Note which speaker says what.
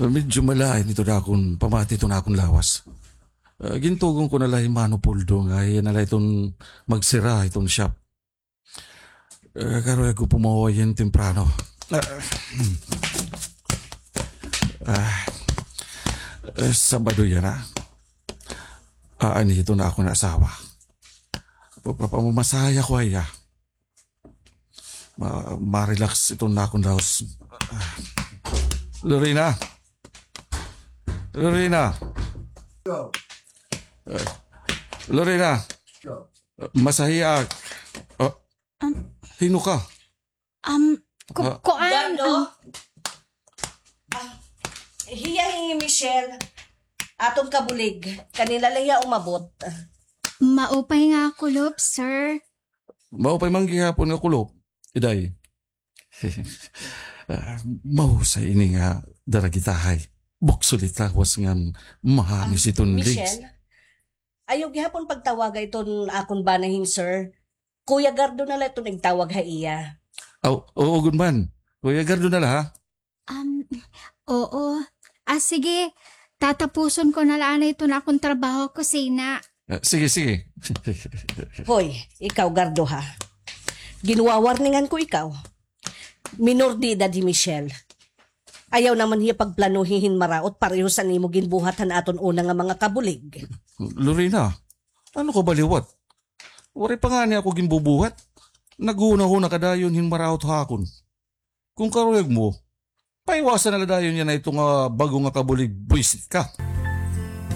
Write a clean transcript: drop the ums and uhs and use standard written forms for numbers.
Speaker 1: Medyo malain ito na akong pamati ito na akong lawas. Gintugong ko nalay manopuldo nga yan nalay itong magsira itong shop. Karo ako pumawa yan temprano. Sabado yan Ani ito na ako na asawa. Papamamasaya ko ay ma-relax ito na akong lawas. Lorena! Lorena! Lorena! Masahiya. Hino ka?
Speaker 2: Kuan.
Speaker 3: Gardo? Hiya Michelle. Atong kabulig. Kanila lang ya umabot.
Speaker 2: Maupay nga kulop, sir.
Speaker 1: Maupay manggihapon nga kulop. Iday. Mahusay ini nga daragitahay. Buksulit lawas nga mahanis itong legs.
Speaker 3: Michelle, ayaw gihapon pagtawaga iton akon banahin, sir. Kuya Gardo na lang ito nagtawag ha iya.
Speaker 1: Oo, good man. Kuya Gardo na lang, ha?
Speaker 2: Oo. Sige. Tatapuson ko na lang ito na akong trabaho ko, Sina.
Speaker 1: Sige, sige.
Speaker 3: Hoy, ikaw Gardo ha. Ginuwawarningan ko ikaw. Minor de edad si Michelle. Ayaw naman hiya pagplanuhihin maraot pareho sa nimo ginbuhatan aton una nga mga kabulig.
Speaker 1: Lorena, ano ka baliwat? Wari pa nga niya ako ginbubuhat. Naguna-huna ka dayon hinmaraot hakon. Kung karuyag mo, paiwasan na dayon yan na itong bago nga kabulig buisit ka.